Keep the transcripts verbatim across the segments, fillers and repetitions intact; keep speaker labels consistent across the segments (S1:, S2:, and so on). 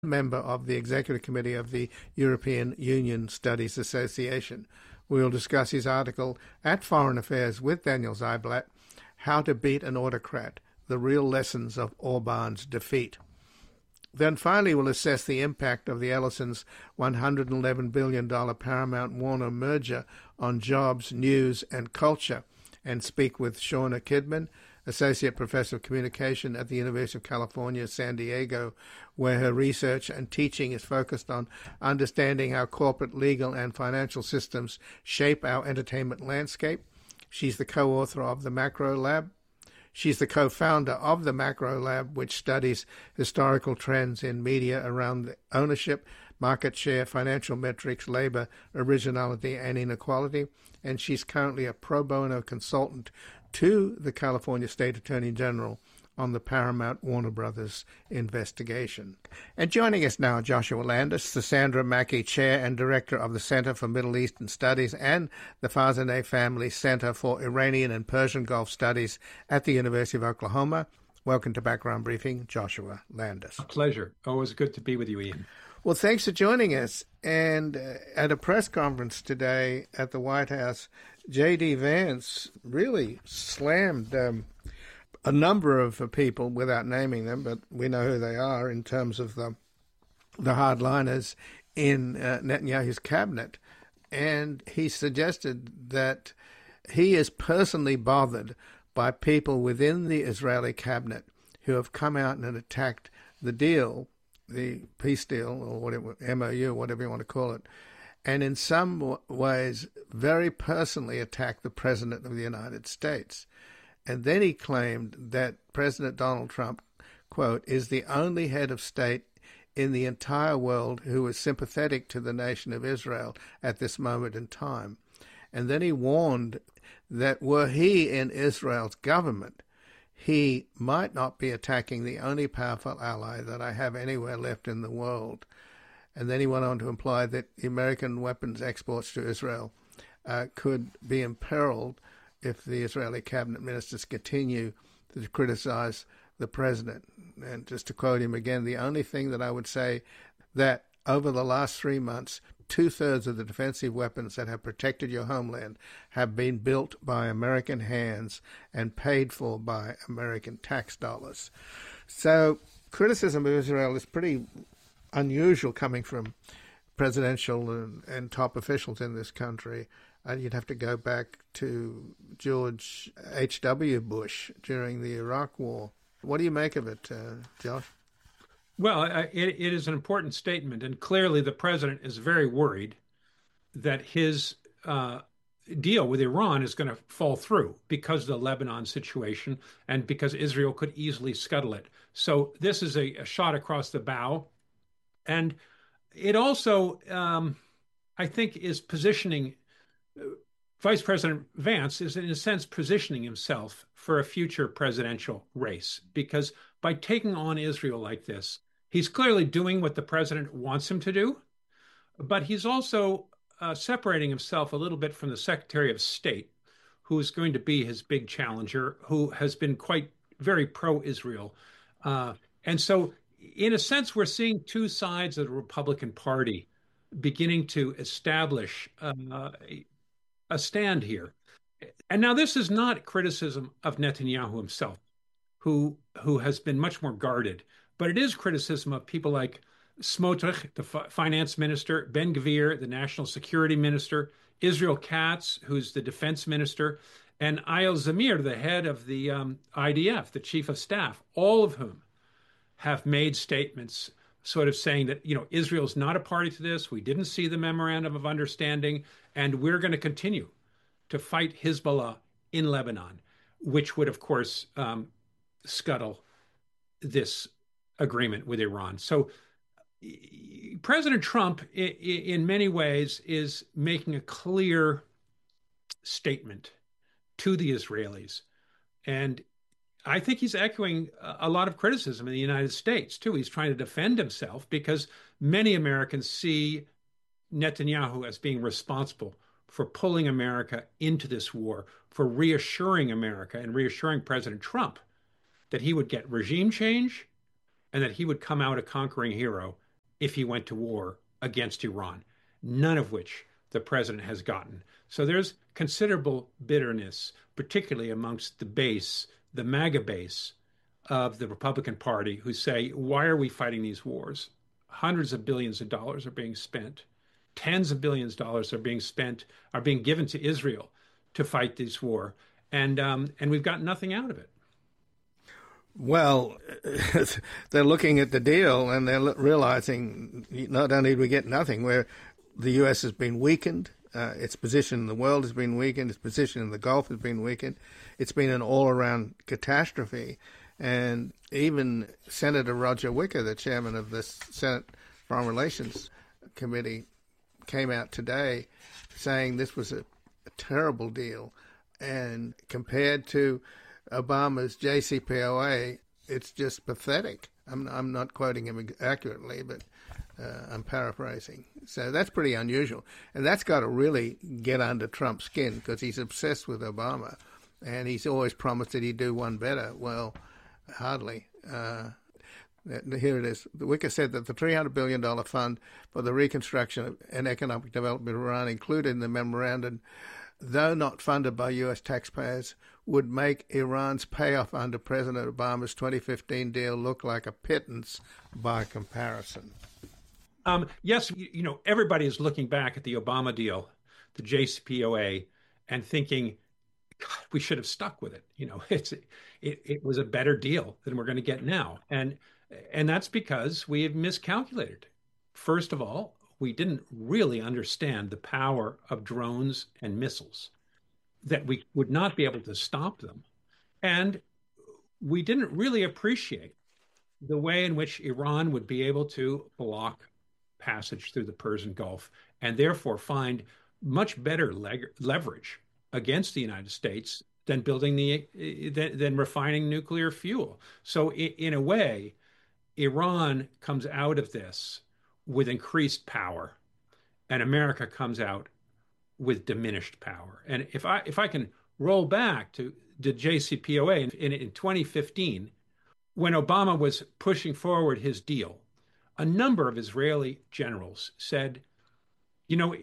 S1: member of the Executive Committee of the European Union Studies Association. We will discuss his article at Foreign Affairs with Daniel Ziblatt, How to Beat an Autocrat, the Real Lessons of Orban's Defeat. Then finally we'll assess the impact of the Ellison's one hundred eleven billion dollars Paramount-Warner merger on jobs, news and culture, and speak with Shauna Kidman, Associate Professor of Communication at the University of California, San Diego, where her research and teaching is focused on understanding how corporate, legal, and financial systems shape our entertainment landscape. She's the co-author of the Macro Lab. She's the co-founder of the Macro Lab, which studies historical trends in media around ownership, market share, financial metrics, labor, originality, and inequality. And she's currently a pro bono consultant to the California State Attorney General on the Paramount Warner Brothers investigation. And joining us now, Joshua Landis, the Sandra Mackey Chair and Director of the Center for Middle Eastern Studies and the Farzaneh Family Center for Iranian and Persian Gulf Studies at the University of Oklahoma. Welcome to Background Briefing, Joshua Landis.
S2: A pleasure. Always good to be with you, Ian.
S1: Well, thanks for joining us. And uh, at a press conference today at the White House, J D. Vance really slammed um, a number of uh, people, without naming them, but we know who they are in terms of the, the hardliners in uh, Netanyahu's cabinet. And he suggested that he is personally bothered by people within the Israeli cabinet who have come out and attacked the deal, the peace deal, or whatever, M O U, whatever you want to call it, and in some w- ways very personally attacked the President of the United States. And then he claimed that President Donald Trump, quote, is the only head of state in the entire world who is sympathetic to the nation of Israel at this moment in time. And then he warned that were he in Israel's government, he might not be attacking the only powerful ally that I have anywhere left in the world. And then he went on to imply that the American weapons exports to Israel uh, could be imperiled if the Israeli cabinet ministers continue to criticize the president. And just to quote him again, the only thing that I would say that over the last three months, two-thirds of the defensive weapons that have protected your homeland have been built by American hands and paid for by American tax dollars. So criticism of Israel is pretty unusual coming from presidential and, and top officials in this country. And you'd have to go back to George H W. Bush during the Iraq War. What do you make of it, uh, Josh?
S2: Well, I, it, it is an important statement, and clearly the president is very worried that his uh, deal with Iran is going to fall through because of the Lebanon situation and because Israel could easily scuttle it. So this is a, a shot across the bow. And it also, um, I think, is positioning, uh, Vice President Vance is in a sense positioning himself for a future presidential race, because by taking on Israel like this, he's clearly doing what the president wants him to do, but he's also uh, separating himself a little bit from the Secretary of State, who is going to be his big challenger, who has been quite very pro-Israel. Uh, and so in a sense, we're seeing two sides of the Republican Party beginning to establish uh, a, a stand here. And now this is not criticism of Netanyahu himself, who, who has been much more guarded, but it is criticism of people like Smotrich, the f- finance minister, Ben Gvir, the national security minister, Israel Katz, who's the defense minister, and Ayal Zamir, the head of the um, I D F, the chief of staff, all of whom have made statements sort of saying that, you know, Israel's not a party to this. We didn't see the memorandum of understanding, and we're going to continue to fight Hezbollah in Lebanon, which would, of course, um, scuttle this agreement with Iran. So President Trump, in many ways, is making a clear statement to the Israelis. And I think he's echoing a lot of criticism in the United States, too. He's trying to defend himself because many Americans see Netanyahu as being responsible for pulling America into this war, for reassuring America and reassuring President Trump that he would get regime change and that he would come out a conquering hero if he went to war against Iran, none of which the president has gotten. So there's considerable bitterness, particularly amongst the base, the MAGA base of the Republican Party, who say, why are we fighting these wars? Hundreds of billions of dollars are being spent. Tens of billions of dollars are being spent, are being given to Israel to fight this war. And, um, and we've got nothing out of it.
S1: Well, they're looking at the deal and they're realizing not only do we get nothing, where the U S has been weakened, uh, its position in the world has been weakened, its position in the Gulf has been weakened. It's been an all-around catastrophe. And even Senator Roger Wicker, the chairman of the Senate Foreign Relations Committee, came out today saying this was a, a terrible deal. And compared to Obama's J C P O A, it's just pathetic. I'm, I'm not quoting him accurately, but uh, I'm paraphrasing. So that's pretty unusual. And that's got to really get under Trump's skin because he's obsessed with Obama. And he's always promised that he'd do one better. Well, hardly. Uh, here it is. The Wicker said that the three hundred billion dollars fund for the reconstruction and economic development of Iran included in the memorandum, though not funded by U S taxpayers, would make Iran's payoff under President Obama's twenty fifteen deal look like a pittance by comparison.
S2: Um, yes, you, you know, everybody is looking back at the Obama deal, the J C P O A, and thinking, God, we should have stuck with it. You know, it's it, it was a better deal than we're going to get now. And and that's because we have miscalculated. First of all, we didn't really understand the power of drones and missiles, that we would not be able to stop them. And we didn't really appreciate the way in which Iran would be able to block passage through the Persian Gulf and therefore find much better leg- leverage against the United States than building the than, than refining nuclear fuel. So in, in a way, Iran comes out of this with increased power, and America comes out with diminished power. And if I if I can roll back to the J C P O A in, in, in twenty fifteen, when Obama was pushing forward his deal, a number of Israeli generals said, you know,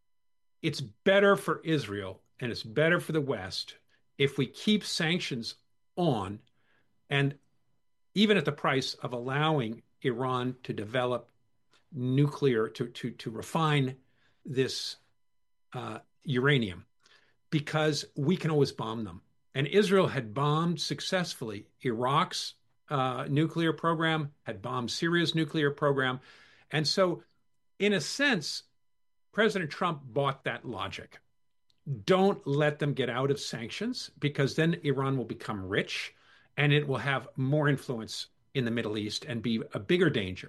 S2: it's better for Israel and it's better for the West if we keep sanctions on, and even at the price of allowing Iran to develop nuclear, to, to, to refine this uh, uranium, because we can always bomb them. And Israel had bombed successfully Iraq's uh, nuclear program, had bombed Syria's nuclear program. And so, in a sense, President Trump bought that logic. Don't let them get out of sanctions, because then Iran will become rich and it will have more influence in the Middle East and be a bigger danger.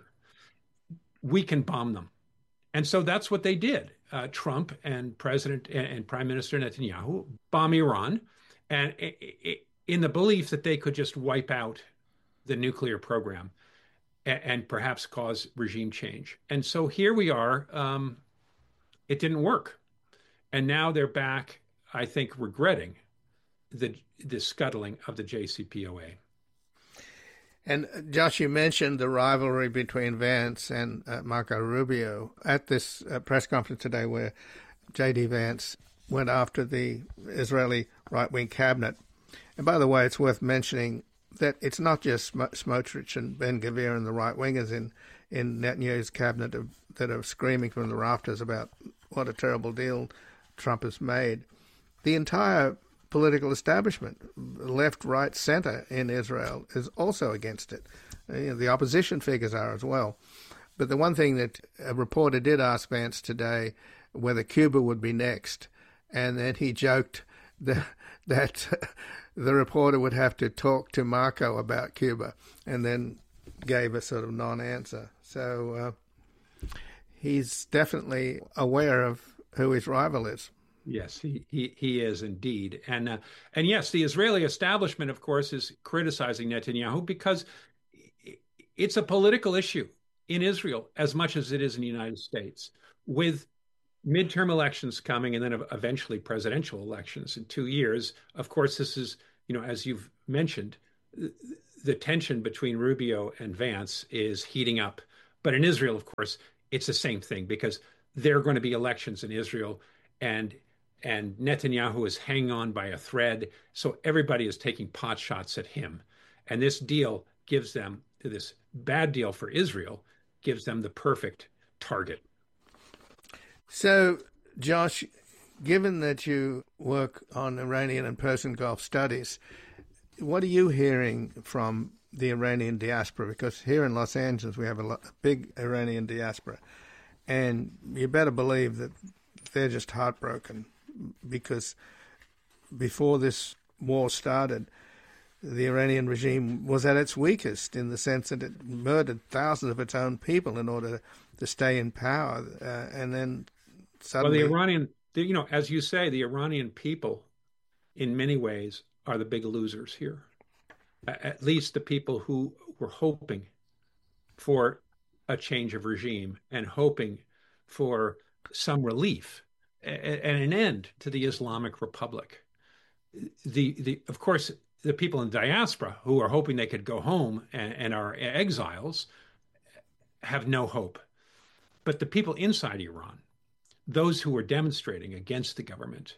S2: We can bomb them. And so that's what they did. Uh, Trump and President and, and Prime Minister Netanyahu bomb Iran, and it, it, in the belief that they could just wipe out the nuclear program and, and perhaps cause regime change. And so here we are. Um, it didn't work. And now they're back, I think, regretting the, the scuttling of the J C P O A.
S1: And Josh, you mentioned the rivalry between Vance and uh, Marco Rubio at this uh, press conference today, where J D Vance went after the Israeli right-wing cabinet. And by the way, it's worth mentioning that it's not just Smotrich and Ben-Gvir and the right-wingers in, in Netanyahu's cabinet of, that are screaming from the rafters about what a terrible deal Trump has made. The entire political establishment, left, right, center in Israel, is also against it. You know, the opposition figures are as well. But the one thing that a reporter did ask Vance today, whether Cuba would be next, and then he joked that, that the reporter would have to talk to Marco about Cuba, and then gave a sort of non-answer. So uh, he's definitely aware of who his rival is.
S2: Yes, he, he, he is indeed. And uh, and yes, the Israeli establishment, of course, is criticizing Netanyahu because it's a political issue in Israel as much as it is in the United States, with midterm elections coming and then eventually presidential elections in two years. Of course, this is, you know, as you've mentioned, the tension between Rubio and Vance is heating up But in Israel, of course, it's the same thing because there are going to be elections in Israel, and and Netanyahu is hanging on by a thread. So everybody is taking pot shots at him. And this deal gives them, this bad deal for Israel, gives them the perfect target.
S1: So, Josh, given that you work on Iranian and Persian Gulf studies, what are you hearing from the Iranian diaspora? Because here in Los Angeles, we have a, lot, a big Iranian diaspora. And you better believe that they're just heartbroken because before this war started, the Iranian regime was at its weakest in the sense that it murdered thousands of its own people in order to stay in power. Uh, and then suddenly...
S2: Well, the Iranian, you know, as you say, the Iranian people in many ways are the big losers here. At least the people who were hoping for a change of regime and hoping for some relief and an end to the Islamic Republic. The, the, of course, the people in diaspora who are hoping they could go home and, and are exiles have no hope. But the people inside Iran, those who are demonstrating against the government,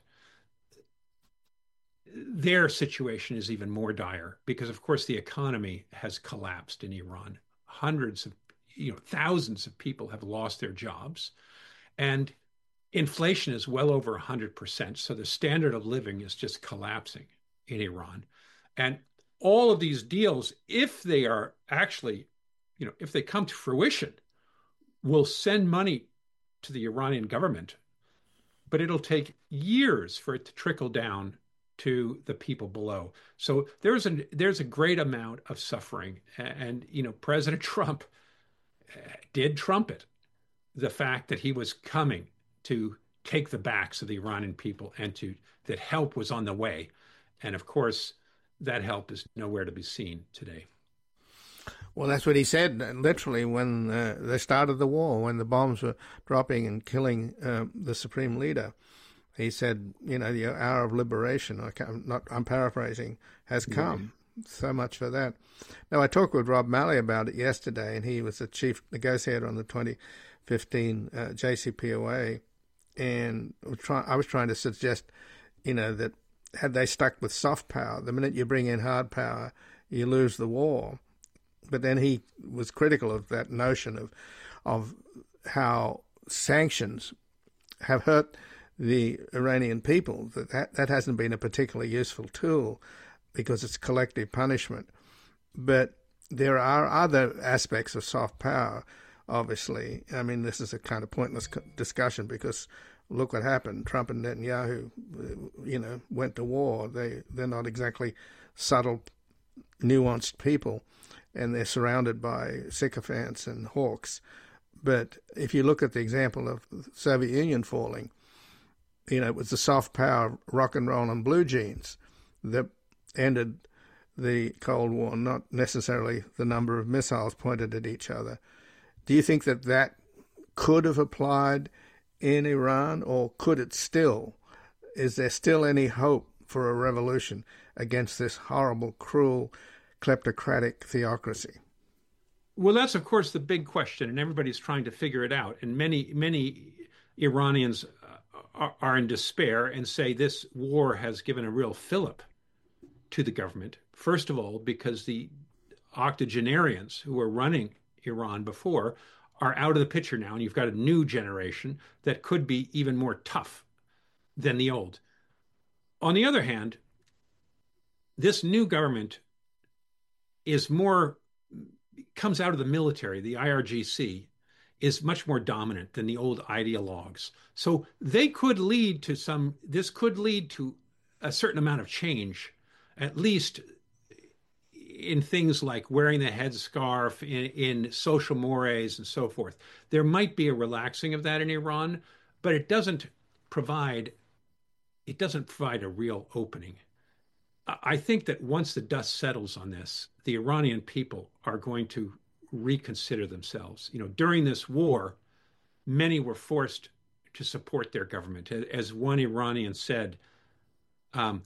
S2: their situation is even more dire because, of course, the economy has collapsed in Iran. Hundreds of, you know, thousands of people have lost their jobs. And inflation is well over one hundred percent. So the standard of living is just collapsing in Iran. And all of these deals, if they are actually, you know, if they come to fruition, will send money to the Iranian government, but it'll take years for it to trickle down to the people below. So there's a there's a great amount of suffering. And, and you know, President Trump did trumpet the fact that he was coming to take the backs of the Iranian people and to that help was on the way. And of course, that help is nowhere to be seen today.
S1: Well, that's what he said, literally, when uh, they started the war, when the bombs were dropping and killing uh, the supreme leader. He said, you know, the hour of liberation, I can't, not, I'm paraphrasing, has come. Right. So much for that. Now, I talked with Rob Malley about it yesterday, and he was the chief negotiator on the twenty fifteen uh, J C P O A, and I was trying to suggest, you know, that had they stuck with soft power, the minute you bring in hard power, you lose the war. But then he was critical of that notion of of how sanctions have hurt the Iranian people, that, that that hasn't been a particularly useful tool because it's collective punishment. But there are other aspects of soft power, obviously. I mean, this is a kind of pointless discussion because look what happened. Trump and Netanyahu, you know, went to war. They, they're not exactly subtle, nuanced people, and they're surrounded by sycophants and hawks. But if you look at the example of the Soviet Union falling, you know, it was the soft power, rock and roll and blue jeans that ended the Cold War, not necessarily the number of missiles pointed at each other. Do you think that that could have applied in Iran, or could it still? Is there still any hope for a revolution against this horrible, cruel, kleptocratic theocracy?
S2: Well, that's, of course, the big question, and everybody's trying to figure it out. And many, many Iranians are, are in despair and say this war has given a real fillip to the government. First of all, because the octogenarians who were running Iran before are out of the picture now, and you've got a new generation that could be even more tough than the old. On the other hand, this new government is more, comes out of the military. The I R G C is much more dominant than the old ideologues. So they could lead to some, this could lead to a certain amount of change, at least in things like wearing the headscarf, in, in social mores and so forth. There might be a relaxing of that in Iran, but it doesn't provide, it doesn't provide a real opening. I think that once the dust settles on this, the Iranian people are going to reconsider themselves. You know, during this war, many were forced to support their government. As one Iranian said, um,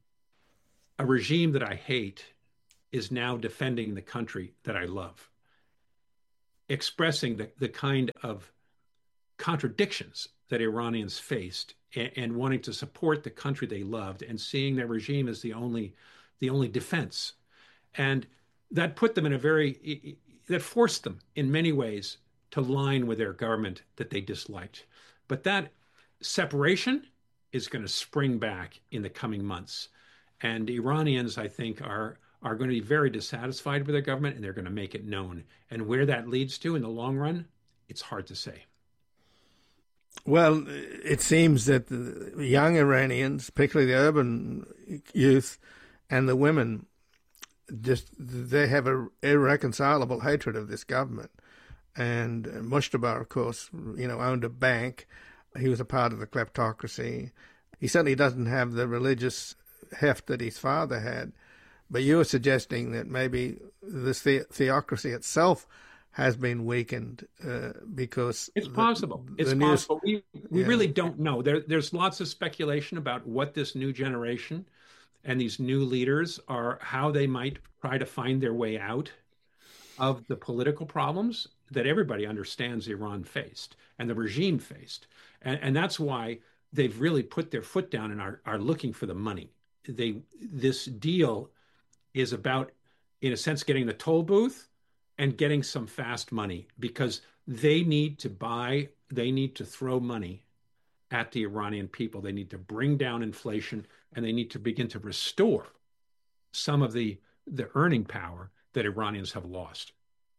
S2: a regime that I hate is now defending the country that I love. expressing the, the kind of contradictions that Iranians faced, and, and wanting to support the country they loved and seeing their regime as the only the only defense. And that put them in a very, that forced them in many ways to line with their government that they disliked. But that separation is going to spring back in the coming months. And Iranians, I think, are are going to be very dissatisfied with their government, and they're going to make it known. And where that leads to in the long run, it's hard to say.
S1: Well, it seems that the young Iranians, particularly the urban youth and the women, just they have an irreconcilable hatred of this government. And Mushtabar, of course, you know, owned a bank. He was a part of the kleptocracy. He certainly doesn't have the religious heft that his father had. But you were suggesting that maybe this the- theocracy itself has been weakened uh, because
S2: it's possible.
S1: The,
S2: it's
S1: the
S2: possible. News, we we
S1: yeah.
S2: really don't know. There, there's lots of speculation about what this new generation and these new leaders are, how they might try to find their way out of the political problems that everybody understands Iran faced and the regime faced. And, and that's why they've really put their foot down and are, are looking for the money. They this deal is about, in a sense, getting the toll booth and getting some fast money, because they need to buy, they need to throw money at the Iranian people. They need to bring down inflation, and they need to begin to restore some of the, the earning power that Iranians have lost.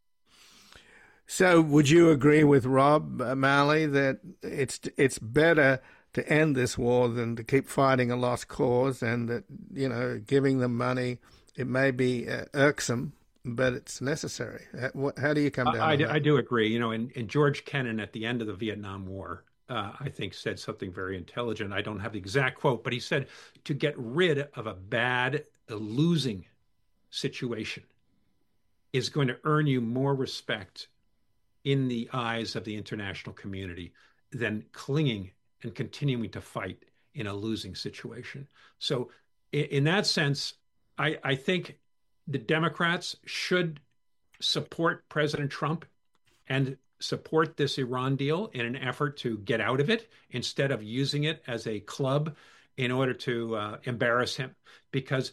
S1: So would you agree with Rob Malley that it's it's better to end this war than to keep fighting a lost cause, and that, you know, giving them money, it may be uh, irksome, but it's necessary? How, how do you come down
S2: I,
S1: on that?
S2: I do agree. You know, and, and George Kennan at the end of the Vietnam War, uh, I think, said something very intelligent. I don't have the exact quote, but he said, to get rid of a bad, a losing situation is going to earn you more respect in the eyes of the international community than clinging and continuing to fight in a losing situation. So in, in that sense, I, I think the Democrats should support President Trump and support this Iran deal in an effort to get out of it, instead of using it as a club in order to uh, embarrass him. Because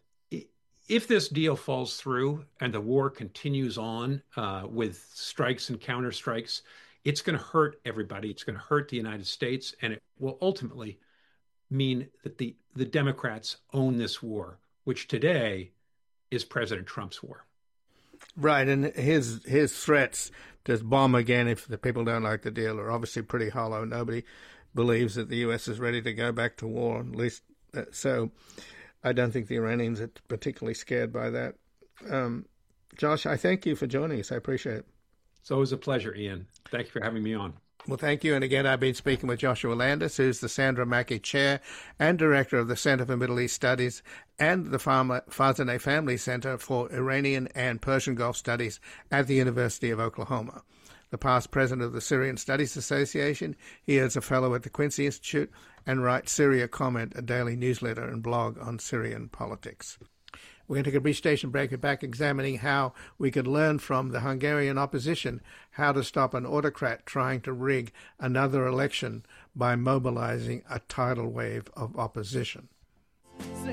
S2: if this deal falls through and the war continues on uh, with strikes and counterstrikes, it's going to hurt everybody. It's going to hurt the United States, and it will ultimately mean that the, the Democrats own this war, which today is President Trump's war.
S1: Right, and his his threats to bomb again if the people don't like the deal are obviously pretty hollow. Nobody believes that the U S is ready to go back to war, at least. Uh, so I don't think the Iranians are particularly scared by that. Um, Josh, I thank you for joining us. I appreciate it.
S2: It's always a pleasure, Ian. Thank you for having me on.
S1: Well, thank you. And again, I've been speaking with Joshua Landis, who's the Sandra Mackey Chair and Director of the Center for Middle East Studies and the Farzaneh Family Center for Iranian and Persian Gulf Studies at the University of Oklahoma. The past president of the Syrian Studies Association, he is a fellow at the Quincy Institute and writes Syria Comment, a daily newsletter and blog on Syrian politics. We're going to take a brief station break. We're back examining how we could learn from the Hungarian opposition how to stop an autocrat trying to rig another election by mobilizing a tidal wave of opposition.